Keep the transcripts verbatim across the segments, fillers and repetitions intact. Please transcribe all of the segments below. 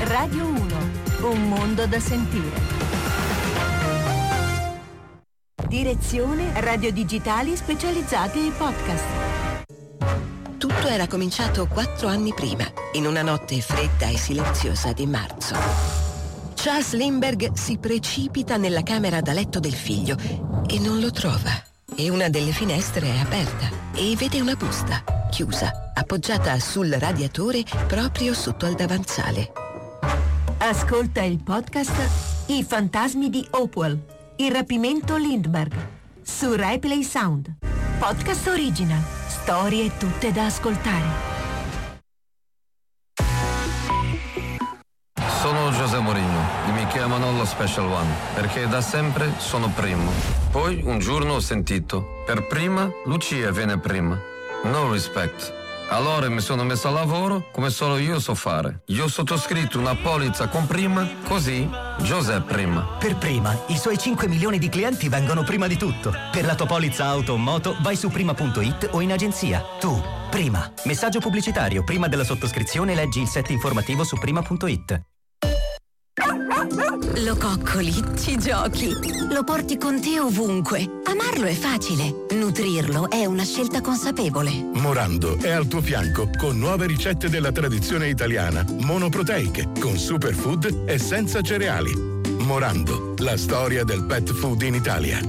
Radio uno, un mondo da sentire. Direzione Radio Digitali specializzati in podcast. Tutto era cominciato quattro anni prima, in una notte fredda e silenziosa di marzo. Charles Lindbergh si precipita nella camera da letto del figlio e non lo trova. E una delle finestre è aperta e vede una busta, chiusa, appoggiata sul radiatore proprio sotto al davanzale. Ascolta il podcast I fantasmi di Hopewell, il rapimento Lindbergh, su RaiPlay Sound. Podcast original, storie tutte da ascoltare. Sono José Mourinho e mi chiamano lo Special One perché da sempre sono primo. Poi un giorno ho sentito, per prima Lucia viene prima. No respect. Allora mi sono messo a lavoro come solo io so fare. Io ho sottoscritto una polizza con prima, così José prima. Per prima, i suoi cinque milioni di clienti vengono prima di tutto. Per la tua polizza auto o moto vai su prima punto it o in agenzia. Tu, prima. Messaggio pubblicitario. Prima della sottoscrizione leggi il set informativo su prima punto it. Lo coccoli, ci giochi, lo porti con te ovunque. Amarlo è facile, nutrirlo è una scelta consapevole. Morando è al tuo fianco con nuove ricette della tradizione italiana, monoproteiche, con superfood e senza cereali. Morando, la storia del pet food in Italia.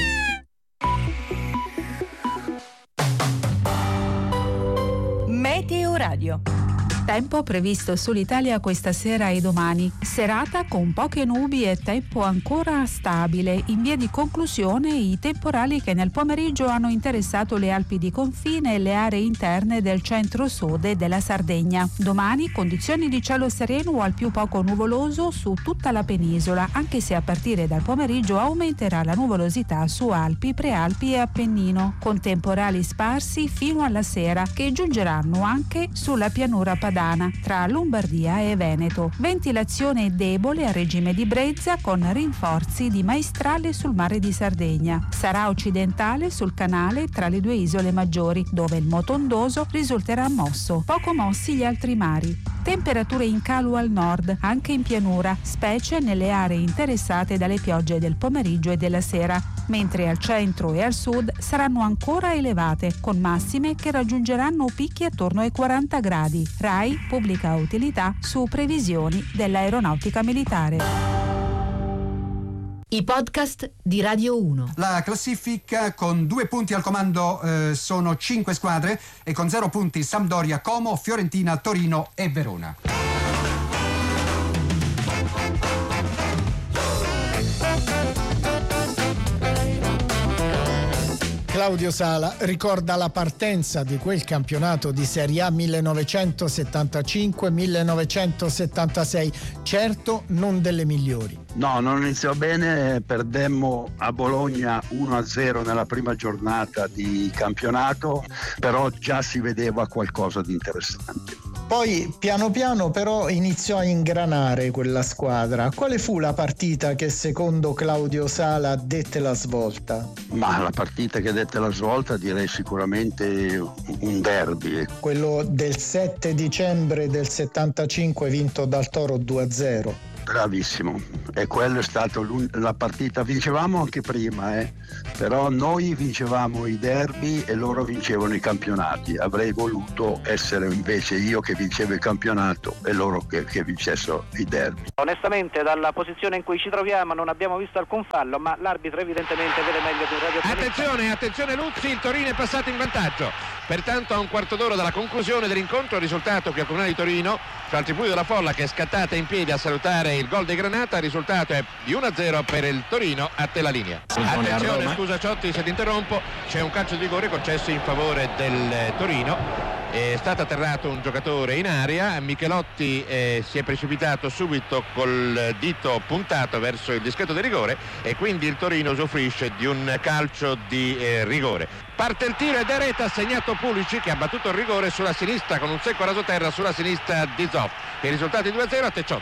Meteo Radio. Tempo previsto sull'Italia questa sera e domani. Serata con poche nubi e tempo ancora stabile. In via di conclusione i temporali che nel pomeriggio hanno interessato le Alpi di confine e le aree interne del centro-sud della Sardegna. Domani condizioni di cielo sereno o al più poco nuvoloso su tutta la penisola, anche se a partire dal pomeriggio aumenterà la nuvolosità su Alpi, Prealpi e Appennino, con temporali sparsi fino alla sera che giungeranno anche sulla pianura padana tra Lombardia e Veneto. Ventilazione debole a regime di brezza con rinforzi di maestrale sul mare di Sardegna. Sarà occidentale sul canale tra le due isole maggiori, dove il moto ondoso risulterà mosso. Poco mossi gli altri mari. Temperature in calo al nord, anche in pianura, specie nelle aree interessate dalle piogge del pomeriggio e della sera, mentre al centro e al sud saranno ancora elevate, con massime che raggiungeranno picchi attorno ai quaranta gradi. RAI pubblica utilità su previsioni dell'aeronautica militare. I podcast di Radio uno. La classifica con due punti al comando eh, sono cinque squadre e con zero punti Sampdoria, Como, Fiorentina, Torino e Verona. Claudio Sala ricorda la partenza di quel campionato di Serie A millenovecentosettantacinque millenovecentosettantasei, certo non delle migliori. No, non iniziò bene, perdemmo a Bologna uno a zero nella prima giornata di campionato, però già si vedeva qualcosa di interessante. Poi piano piano però iniziò a ingranare quella squadra. Quale fu la partita che secondo Claudio Sala dette la svolta? Ma la partita che dette la svolta direi sicuramente un derby. Quello del sette dicembre del settantacinque vinto dal Toro due a zero. Bravissimo, e quello è stato la partita, vincevamo anche prima, eh? Però noi vincevamo i derby e loro vincevano i campionati. Avrei voluto essere invece io che vincevo il campionato e loro che, che vincessero i derby. Onestamente dalla posizione in cui ci troviamo non abbiamo visto alcun fallo, ma l'arbitro evidentemente vede meglio di un radio. Attenzione, attenzione Luzzi, il Torino è passato in vantaggio. Pertanto a un quarto d'ora dalla conclusione dell'incontro, il risultato qui al Comunale di Torino, tra il tripudio della folla che è scattata in piedi a salutare il gol dei Granata, il risultato è di uno a zero per il Torino. A te la linea. Attenzione, scusa Ciotti se ti interrompo, c'è un calcio di rigore concesso in favore del Torino. È stato atterrato un giocatore in aria, Michelotti eh, si è precipitato subito col dito puntato verso il dischetto di rigore e quindi il Torino usufruisce di un calcio di eh, rigore. Parte il tiro ed è rete, ha segnato Pulisic che ha battuto il rigore sulla sinistra con un secco rasoterra sulla sinistra di Zoff. I risultati due a zero a te Ciotti.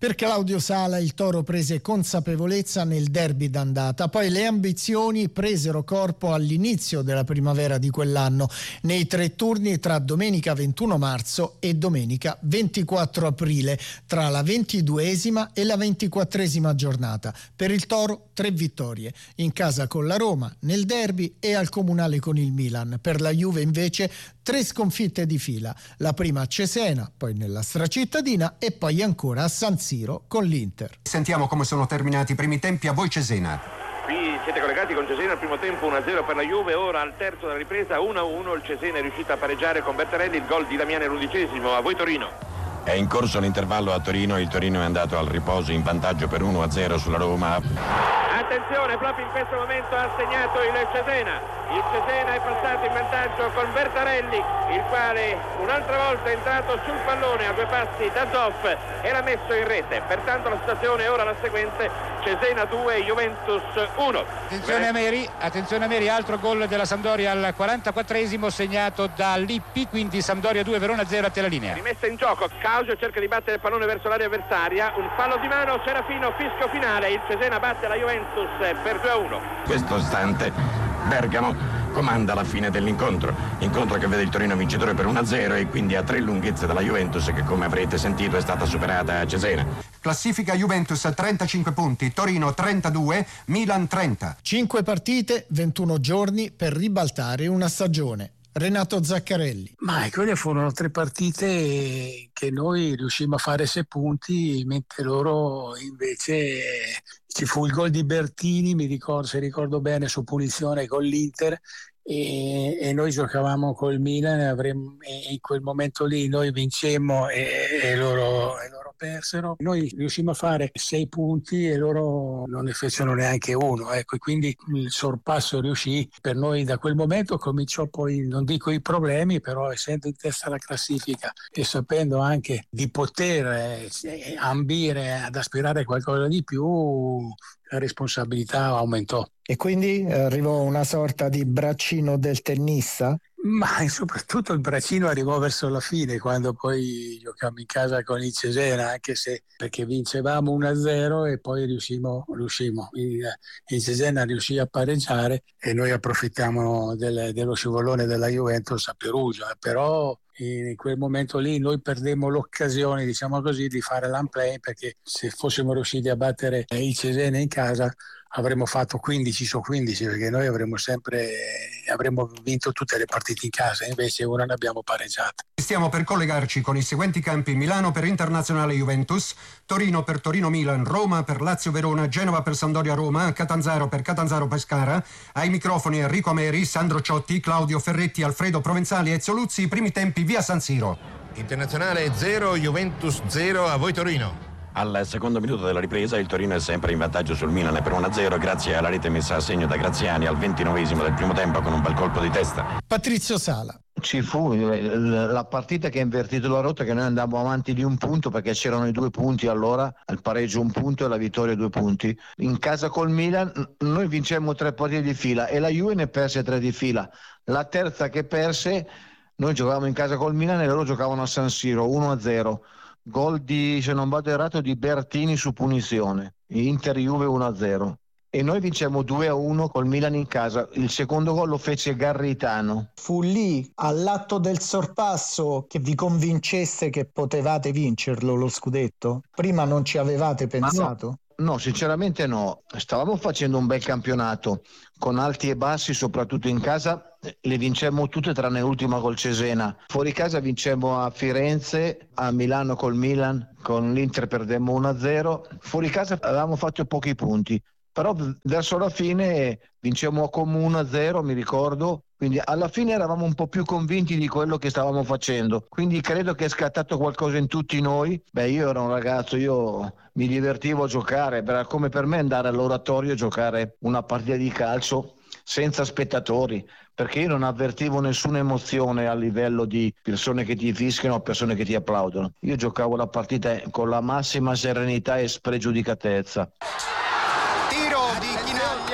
Per Claudio Sala il Toro prese consapevolezza nel derby d'andata, poi le ambizioni presero corpo all'inizio della primavera di quell'anno, nei tre turni tra domenica ventuno marzo e domenica ventiquattro aprile, tra la ventiduesima e la ventiquattresima giornata. Per il Toro tre vittorie, in casa con la Roma, nel derby e al Comunale con il Milan. Per la Juve invece tre sconfitte di fila, la prima a Cesena, poi nella stracittadina e poi ancora a San Siro con l'Inter. Sentiamo come sono terminati i primi tempi a voi Cesena. Qui siete collegati con Cesena, al primo tempo uno a zero per la Juve, ora al terzo della ripresa uno a uno, il Cesena è riuscito a pareggiare con Bertarelli, il gol di Damiani all'undicesimo. A voi Torino. È in corso l'intervallo a Torino, il Torino è andato al riposo in vantaggio per uno a zero sulla Roma. Attenzione, proprio in questo momento ha segnato il Cesena. Il Cesena è passato in vantaggio con Bertarelli, il quale un'altra volta è entrato sul pallone a due passi da Zoff e l'ha messo in rete. Pertanto la situazione è ora la seguente: Cesena due, Juventus uno. Attenzione a Meri, attenzione a Meri, altro gol della Sampdoria al quarantaquattresimo segnato da Lippi, quindi Sampdoria due, Verona zero a te la linea. Rimessa in gioco, Causio cerca di battere il pallone verso l'area avversaria, un fallo di mano, Serafino, fischio finale, il Cesena batte la Juventus per due a uno. Questo istante Bergamo comanda la fine dell'incontro, incontro che vede il Torino vincitore per uno a zero e quindi a tre lunghezze dalla Juventus, che come avrete sentito è stata superata a Cesena. Classifica Juventus trentacinque punti, Torino trentadue, Milan trenta. cinque partite, ventuno giorni per ribaltare una stagione. Renato Zaccarelli. Ma quelle furono tre partite che noi riuscimmo a fare sei punti, mentre loro invece ci fu il gol di Bertini, mi ricordo, se ricordo bene, su punizione con l'Inter, e, e noi giocavamo col Milan e, avremmo, e in quel momento lì noi vincemmo e, e, loro, e loro persero. Noi riuscimmo a fare sei punti e loro non ne fecero neanche uno, ecco, quindi il sorpasso riuscì. Per noi da quel momento cominciò poi, non dico i problemi, però essendo in testa alla classifica e sapendo anche di poter eh, ambire ad aspirare a qualcosa di più, la responsabilità aumentò. E quindi arrivò una sorta di braccino del tennista? Ma soprattutto il braccino arrivò verso la fine, quando poi giocammo in casa con il Cesena, anche se perché vincevamo uno a zero e poi riuscimmo, riuscimmo. Il, il Cesena riuscì a pareggiare e noi approfittammo del, dello scivolone della Juventus a Perugia, però in quel momento lì noi perdemmo l'occasione, diciamo così, di fare l'unplay, perché se fossimo riusciti a battere il Cesena in casa avremmo fatto quindici su quindici, perché noi avremmo sempre avremmo vinto tutte le partite in casa, invece ora ne abbiamo pareggiate. Stiamo per collegarci con i seguenti campi: Milano per Internazionale Juventus, Torino per Torino Milan, Roma per Lazio Verona, Genova per Sampdoria Roma, Catanzaro per Catanzaro Pescara. Ai microfoni Enrico Ameri, Sandro Ciotti, Claudio Ferretti, Alfredo Provenzali e Ezio Luzzi. I primi tempi via San Siro. Internazionale zero, Juventus zero, a voi Torino. Al secondo minuto della ripresa il Torino è sempre in vantaggio sul Milan per uno a zero grazie alla rete messa a segno da Graziani al ventinovesimo del primo tempo con un bel colpo di testa. Patrizio Sala. Ci fu la partita che ha invertito la rotta, che noi andavamo avanti di un punto perché c'erano i due punti allora, al pareggio un punto e la vittoria due punti. In casa col Milan noi vincemmo tre partite di fila e la Juve ne perse tre di fila. La terza che perse, noi giocavamo in casa col Milan e loro giocavano a San Siro uno a zero. Gol di, se non vado errato, di Bertini su punizione. Inter Juve uno a zero. E noi vincemmo due a uno col Milan in casa. Il secondo gol lo fece Garritano. Fu lì, all'atto del sorpasso, che vi convincesse che potevate vincerlo lo scudetto? Prima non ci avevate pensato? No, no, sinceramente no. Stavamo facendo un bel campionato con alti e bassi, soprattutto in casa. Le vincemmo tutte tranne l'ultima col Cesena. Fuori casa vincemmo a Firenze, a Milano col Milan, con l'Inter perdemmo uno a zero. Fuori casa avevamo fatto pochi punti, però verso la fine vincemmo a Como uno a zero, mi ricordo. Quindi alla fine eravamo un po' più convinti di quello che stavamo facendo. Quindi credo che è scattato qualcosa in tutti noi. Beh, io ero un ragazzo, io mi divertivo a giocare, era come per me andare all'oratorio e giocare una partita di calcio senza spettatori, perché io non avvertivo nessuna emozione a livello di persone che ti fischiano o persone che ti applaudono. Io giocavo la partita con la massima serenità e spregiudicatezza. Tiro di Chinaglia, di poco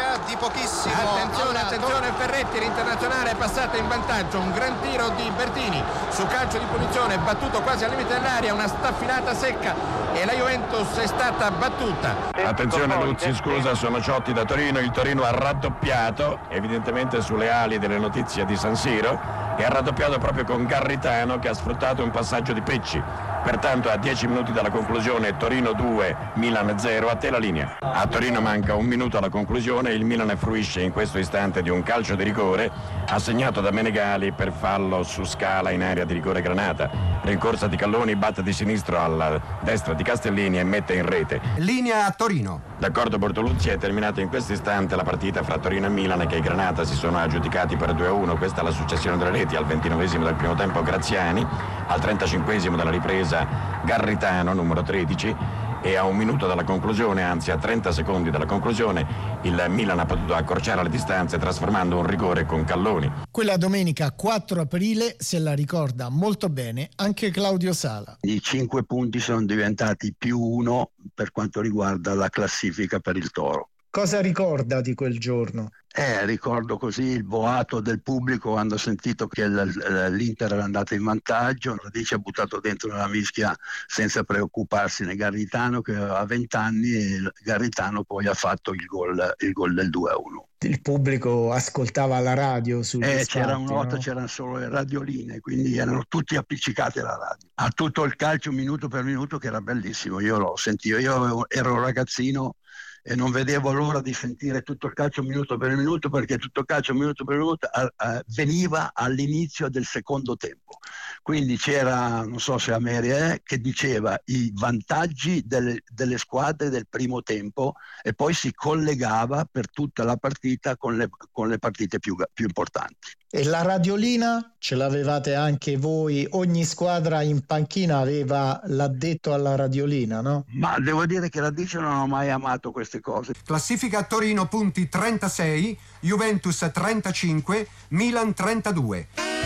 pochissimo. Attenzione, alla... attenzione Ferretti, l'internazionale è passata in vantaggio, un gran tiro di Bertini su calcio di punizione, battuto quasi al limite dell'area, una staffilata secca e la Juventus è stata battuta. Attenzione Luzzi, scusa, sono Ciotti da Torino, il Torino ha raddoppiato, evidentemente sulle ali delle notizie di San Siro, e ha raddoppiato proprio con Garritano che ha sfruttato un passaggio di Pecci. Pertanto a dieci minuti dalla conclusione Torino due, Milan zero, a te la linea. A Torino manca un minuto alla conclusione, il Milan fruisce in questo istante di un calcio di rigore assegnato da Menegali per fallo su Scala in area di rigore Granata. Rincorsa di Calloni, batte di sinistro alla destra di Castellini e mette in rete. Linea a Torino. D'accordo Bortoluzzi, è terminata in questo istante la partita fra Torino e Milan che i Granata si sono aggiudicati per due a uno. Questa è la successione delle reti: al ventinovesimo del primo tempo Graziani, al trentacinquesimo della ripresa Garritano, numero tredici, e a un minuto dalla conclusione, anzi a trenta secondi dalla conclusione, il Milan ha potuto accorciare le distanze trasformando un rigore con Calloni. Quella domenica quattro aprile se la ricorda molto bene anche Claudio Sala. I cinque punti sono diventati più uno per quanto riguarda la classifica per il Toro. Cosa ricorda di quel giorno? Eh, ricordo così il boato del pubblico quando ha sentito che l'Inter era andata in vantaggio. Radice ha buttato dentro la mischia senza preoccuparsene Garritano, che aveva venti anni, e Garritano poi ha fatto il gol, il gol del due a uno. Il pubblico ascoltava la radio sugli eh, scatti, c'era una volta, no? C'erano solo le radioline, quindi erano tutti appiccicati alla radio. A tutto il calcio minuto per minuto, che era bellissimo. Io lo sentivo, io ero un ragazzino e non vedevo l'ora di sentire tutto il calcio minuto per minuto, perché tutto il calcio minuto per minuto a, a, veniva all'inizio del secondo tempo. Quindi c'era, non so se Ameri eh, che diceva i vantaggi delle, delle squadre del primo tempo e poi si collegava per tutta la partita con le, con le partite più, più importanti. E la radiolina ce l'avevate anche voi? Ogni squadra in panchina aveva l'addetto alla radiolina, no? Ma devo dire che Radice non ho mai amato queste cose. Classifica a Torino, punti trentasei, Juventus trentacinque, Milan trentadue.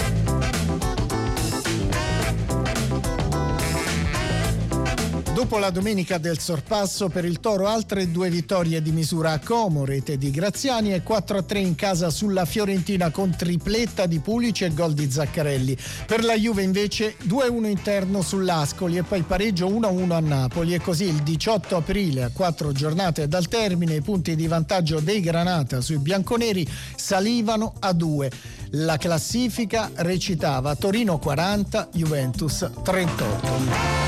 Dopo la domenica del sorpasso per il Toro, altre due vittorie di misura a Como, rete di Graziani, e quattro a tre in casa sulla Fiorentina con tripletta di Pulic e gol di Zaccarelli. Per la Juve invece due a uno interno sull'Ascoli e poi pareggio uno a uno a Napoli, e così il diciotto aprile, a quattro giornate dal termine, i punti di vantaggio dei Granata sui bianconeri salivano a due. La classifica recitava Torino quaranta, Juventus trentotto.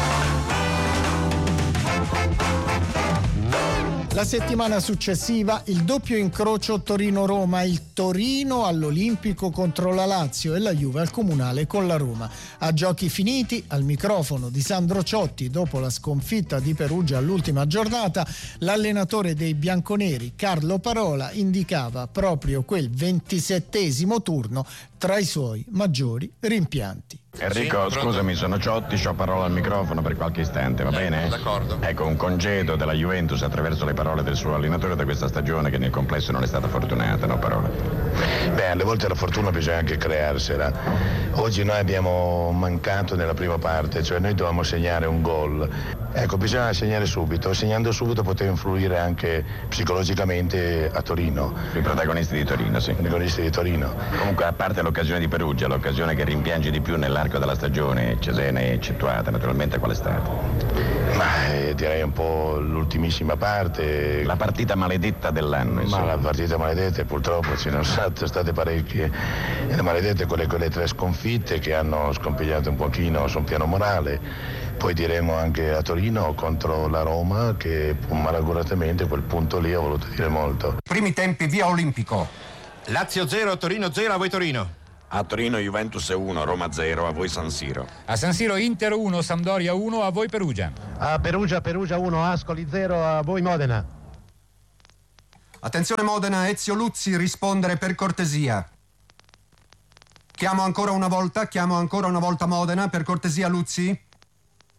La settimana successiva il doppio incrocio Torino-Roma, il Torino all'Olimpico contro la Lazio e la Juve al Comunale con la Roma. A giochi finiti, al microfono di Sandro Ciotti, dopo la sconfitta di Perugia all'ultima giornata, l'allenatore dei bianconeri Carlo Parola indicava proprio quel ventisettesimo turno tra i suoi maggiori rimpianti. Enrico, sì, scusami, sono Ciotti, c'ho parola al microfono per qualche istante, va eh, bene? D'accordo. Ecco, un congedo della Juventus attraverso le parole del suo allenatore da questa stagione che nel complesso non è stata fortunata, no Parola? Beh, alle volte la fortuna bisogna anche crearsela. Oggi noi abbiamo mancato nella prima parte, cioè noi dovevamo segnare un gol. Ecco, bisogna segnare subito, segnando subito poteva influire anche psicologicamente a Torino. I protagonisti di Torino, sì. I protagonisti di Torino. Comunque, a parte l'occasione di Perugia, l'occasione che rimpiangi di più nell'arco della stagione, Cesena è eccettuata, naturalmente, qual è stata? Ma eh, direi un po' l'ultimissima parte. La partita maledetta dell'anno, insomma. Ma la partita maledetta, purtroppo ce ne sono state parecchie. Le maledette, quelle, quelle tre sconfitte che hanno scompigliato un pochino sul piano morale. Poi diremo anche a Torino contro la Roma, che malauguratamente quel punto lì ha voluto dire molto. Primi tempi via Olimpico. Lazio zero, Torino zero, a voi Torino. A Torino Juventus uno, Roma zero, a voi San Siro. A San Siro Inter uno, Sampdoria uno, a voi Perugia. A Perugia, Perugia uno, Ascoli zero, a voi Modena. Attenzione Modena, Ezio Luzzi, rispondere per cortesia. Chiamo ancora una volta, chiamo ancora una volta Modena, per cortesia Luzzi.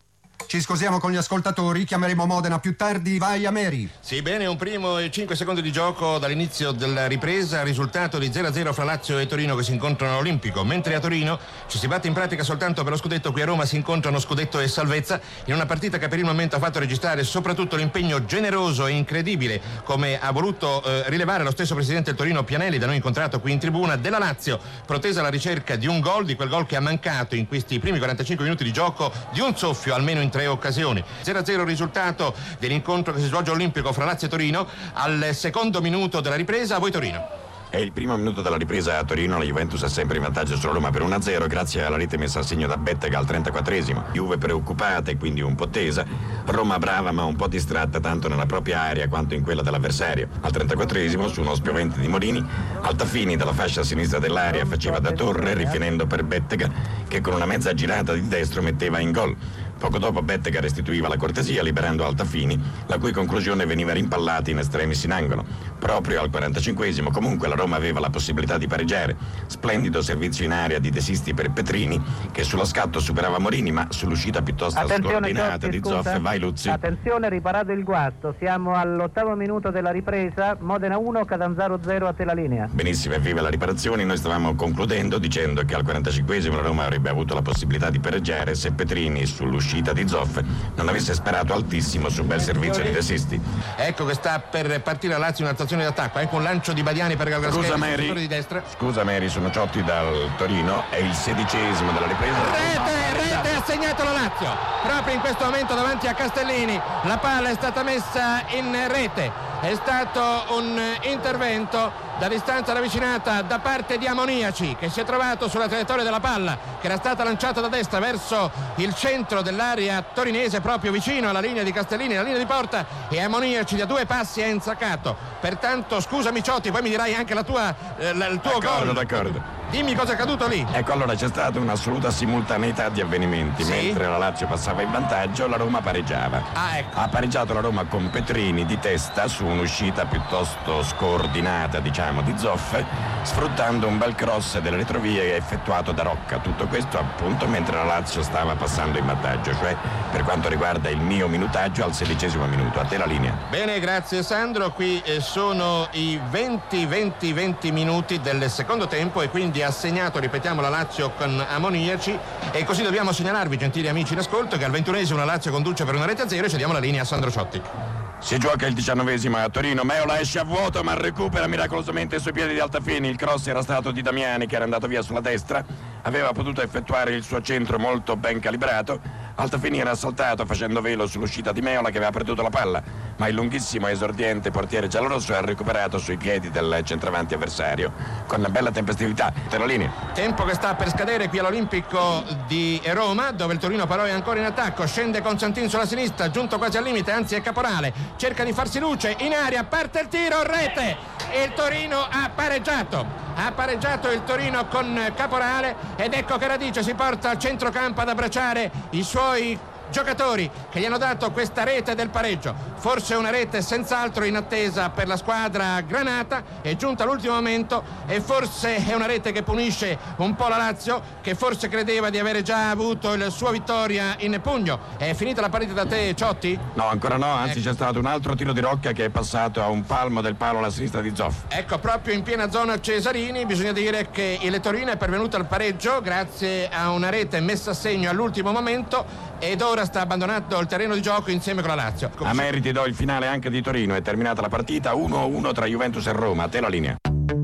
Ci scusiamo con gli ascoltatori, chiameremo Modena più tardi. Vai Ameri. Sì, bene, un primo e cinque secondi di gioco dall'inizio della ripresa, risultato di zero a zero fra Lazio e Torino che si incontrano all'Olimpico, mentre a Torino ci si batte in pratica soltanto per lo scudetto. Qui a Roma si incontrano scudetto e salvezza in una partita che per il momento ha fatto registrare soprattutto l'impegno generoso e incredibile, come ha voluto eh, rilevare lo stesso presidente del Torino Pianelli, da noi incontrato qui in tribuna, della Lazio, protesa alla ricerca di un gol, di quel gol che ha mancato in questi primi quarantacinque minuti di gioco di un soffio almeno in tre occasioni. zero a zero il risultato dell'incontro che si svolge all'Olimpico fra Lazio e Torino. Al secondo minuto della ripresa, a voi Torino. È il primo minuto della ripresa a Torino, la Juventus è sempre in vantaggio sulla Roma per uno a zero grazie alla rete messa a segno da Bettega al trentaquattresimo. Juve preoccupata e quindi un po' tesa, Roma brava ma un po' distratta tanto nella propria area quanto in quella dell'avversario. Al trentaquattresimo, su uno spiovente di Morini, Altafini dalla fascia sinistra dell'area faceva da torre rifinendo per Bettega che con una mezza girata di destro metteva in gol. Poco dopo Bettega restituiva la cortesia liberando Altafini, la cui conclusione veniva rimpallata in estremis in angolo. Proprio al quarantacinquesimo comunque la Roma aveva la possibilità di pareggiare. Splendido servizio in area di De Sisti per Petrini, che sullo scatto superava Morini, ma sull'uscita piuttosto Attenzione, scordinata Giotti, di scusa. Zoff. Vai Luzzi. Attenzione, riparato il guasto. Siamo all'ottavo minuto della ripresa. Modena uno, Catanzaro zero, a te la linea. Benissimo, evviva la riparazione. Noi stavamo concludendo dicendo che al quarantacinquesimo la Roma avrebbe avuto la possibilità di pareggiare se Petrini sull'uscita di Zoff non avesse sparato altissimo sul bel servizio di De Sisti. Ecco che sta per partire la Lazio in un'azione d'attacco, ecco un lancio di Badiani per Galgaschetti, Scusa Mary, di destra. Scusa Mary, sono Ciotti dal Torino, è il sedicesimo della ripresa. Rete, rete ha segnato la Lazio proprio in questo momento davanti a Castellini, la palla è stata messa in rete, è stato un intervento da distanza ravvicinata da parte di Amoniaci, che si è trovato sulla traiettoria della palla che era stata lanciata da destra verso il centro dell'area torinese, proprio vicino alla linea di Castellini, la linea di porta, e Amoniaci da due passi è insaccato. Pertanto scusami Ciotti, poi mi dirai anche la tua, eh, il tuo d'accordo, gol. d'accordo. Dimmi cosa è accaduto lì. Ecco, allora c'è stata un'assoluta simultaneità di avvenimenti. Sì? Mentre la Lazio passava in vantaggio, la Roma pareggiava. Ah, ecco. Ha pareggiato la Roma con Petrini di testa su un'uscita piuttosto scordinata, diciamo, di Zoff, sfruttando un bel cross delle retrovie effettuato da Rocca. Tutto questo appunto mentre la Lazio stava passando in vantaggio, cioè per quanto riguarda il mio minutaggio al sedicesimo minuto. A te la linea. Bene, grazie Sandro. Qui eh, sono i venti venti venti minuti del secondo tempo e quindi ha segnato, ripetiamo, la Lazio con Amoniaci, e così dobbiamo segnalarvi, gentili amici in ascolto, che al ventunesimo la Lazio conduce per una rete a zero e cediamo la linea a Sandro Ciotti. Si gioca il diciannovesimo a Torino, Meola esce a vuoto ma recupera miracolosamente sui piedi di Altafini. Il cross era stato di Damiani, che era andato via sulla destra, aveva potuto effettuare il suo centro molto ben calibrato. Altafini era saltato facendo velo sull'uscita di Meola, che aveva perduto la palla, ma il lunghissimo esordiente portiere giallorosso ha recuperato sui piedi del centravanti avversario con una bella tempestività. Per la linea. Tempo che sta per scadere qui all'Olimpico di Roma, dove il Torino però è ancora in attacco. Scende Constantin sulla sinistra, giunto quasi al limite, anzi è Caporale, cerca di farsi luce in aria, parte il tiro, rete, e il Torino ha pareggiato. Ha pareggiato il Torino con Caporale, ed ecco che Radice si porta al centrocampo ad abbracciare i suoi giocatori che gli hanno dato questa rete del pareggio. Forse una rete senz'altro in attesa per la squadra granata, è giunta all'ultimo momento, e forse è una rete che punisce un po' la Lazio, che forse credeva di avere già avuto la sua vittoria in pugno. È finita la partita da te, Ciotti? No, ancora no, anzi ecco. C'è stato un altro tiro di Rocca che è passato a un palmo del palo alla sinistra di Zoff. Ecco, proprio in piena zona Cesarini. Bisogna dire che il Torino è pervenuto al pareggio grazie a una rete messa a segno all'ultimo momento, ed ora sta abbandonando il terreno di gioco insieme con la Lazio. A meriti do il finale anche di Torino. È terminata la partita uno a uno tra Juventus e Roma. A te la linea.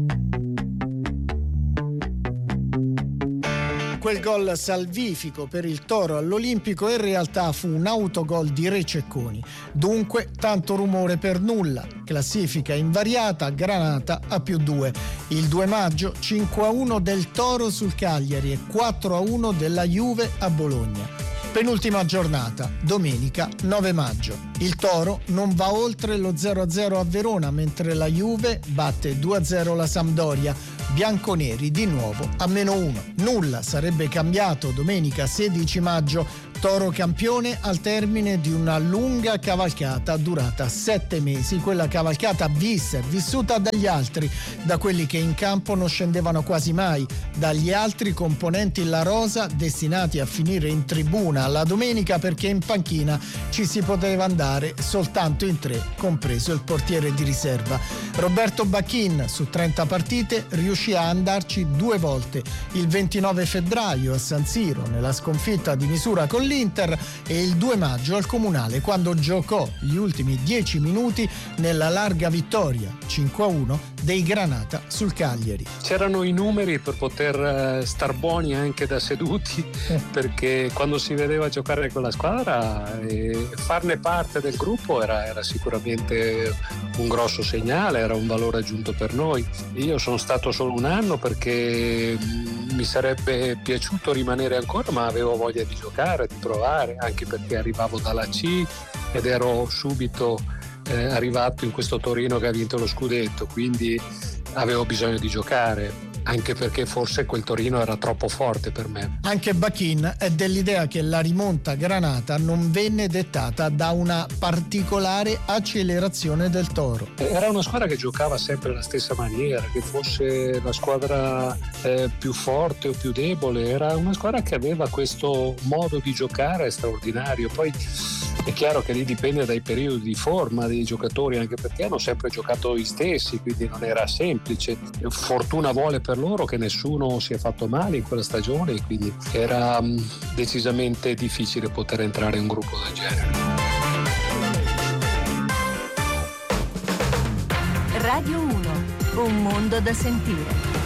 Quel gol salvifico per il Toro all'Olimpico in realtà fu un autogol di Rececconi. Dunque tanto rumore per nulla. Classifica invariata, Granata a più due. Il due maggio cinque a uno del Toro sul Cagliari e quattro a uno della Juve a Bologna. Penultima giornata, domenica nove maggio. Il Toro non va oltre lo zero a zero a Verona, mentre la Juve batte due a zero la Sampdoria. Bianconeri di nuovo a meno uno. Nulla sarebbe cambiato domenica sedici maggio. Toro campione al termine di una lunga cavalcata durata sette mesi, quella cavalcata vista e vissuta dagli altri, da quelli che in campo non scendevano quasi mai, dagli altri componenti La Rosa destinati a finire in tribuna la domenica perché in panchina ci si poteva andare soltanto in tre, compreso il portiere di riserva. Roberto Bacchin su trenta partite riuscì a andarci due volte, il ventinove febbraio a San Siro nella sconfitta di misura con l'Inter e il due maggio al Comunale quando giocò gli ultimi dieci minuti nella larga vittoria cinque a uno dei Granata sul Cagliari. C'erano i numeri per poter star buoni anche da seduti, eh. perché quando si vedeva giocare con la squadra e farne parte del gruppo era, era sicuramente un grosso segnale, era un valore aggiunto per noi. Io sono stato solo un anno perché mi sarebbe piaciuto rimanere ancora, ma avevo voglia di giocare, di provare, anche perché arrivavo dalla C ed ero subito eh, arrivato in questo Torino che ha vinto lo scudetto, quindi avevo bisogno di giocare, anche perché forse quel Torino era troppo forte per me. Anche Bacchin è dell'idea che la rimonta granata non venne dettata da una particolare accelerazione del Toro. Era una squadra che giocava sempre alla stessa maniera, che fosse la squadra eh, più forte o più debole, era una squadra che aveva questo modo di giocare straordinario. Poi è chiaro che lì dipende dai periodi di forma dei giocatori, anche perché hanno sempre giocato gli stessi, quindi non era semplice. Fortuna vuole per loro che nessuno si è fatto male in quella stagione, quindi era um, decisamente difficile poter entrare in un gruppo del genere. Radio uno, un mondo da sentire.